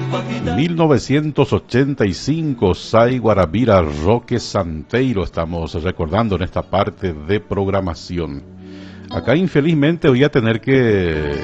1985, Say Guarabira, Roque Santeiro, estamos recordando en esta parte de programación. Acá infelizmente voy a tener que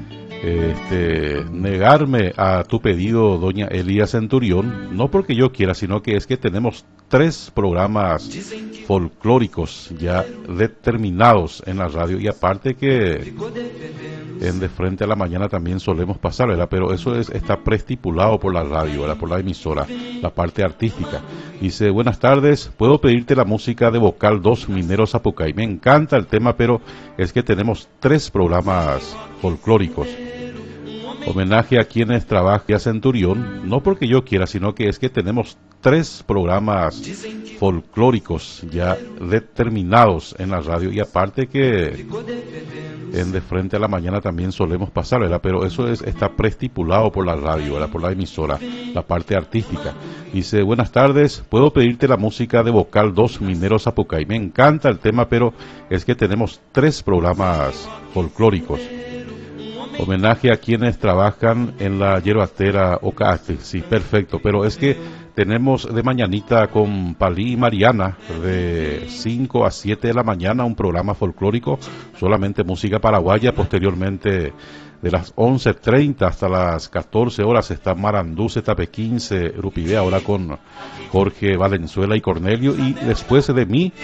negarme a tu pedido, doña Elía Centurión, no porque yo quiera, sino que es que tenemos 3 programas folclóricos ya determinados en la radio, y aparte que en De Frente a la Mañana también solemos pasar, ¿verdad? Pero eso está preestipulado por la radio, ¿verdad? Por la emisora, la parte artística. Dice, buenas tardes, ¿puedo pedirte la música de Vocal 2 Mineros Zapucay? Me encanta el tema, pero es que tenemos 3 programas folclóricos. Homenaje a quienes trabajan a Centurión, no porque yo quiera, sino que es que tenemos 3 programas folclóricos ya determinados en la radio, y aparte que en De Frente a la Mañana también solemos pasar, ¿verdad? Pero eso está preestipulado por la radio, ¿verdad? Por la emisora, la parte artística. Dice, buenas tardes, ¿puedo pedirte la música de Vocal 2 Mineros Zapucay? Me encanta el tema, pero es que tenemos 3 programas folclóricos. Homenaje a quienes trabajan en la yerbatera Ocate. Sí, perfecto, pero es que tenemos de mañanita con Palí y Mariana de 5 a 7 de la mañana un programa folclórico, solamente música paraguaya. Posteriormente de las 11:30 hasta las 14 horas está Marandú, Zetape 15, Rupidé, ahora con Jorge Valenzuela y Cornelio, y después de mí